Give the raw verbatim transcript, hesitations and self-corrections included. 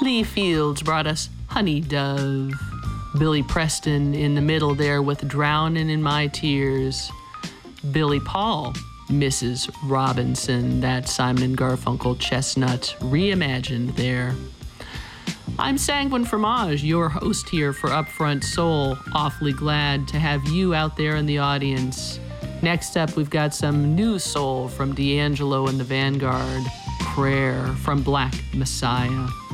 Lee Fields brought us Honey Dove. Billy Preston in the middle there with Drowning in My Tears. Billy Paul, Missus Robinson, that Simon and Garfunkel chestnut reimagined there. I'm Sanguine Fromage, your host here for Upfront Soul. Awfully glad to have you out there in the audience. Next up, we've got some new soul from D'Angelo and the Vanguard. Prayer from Black Messiah.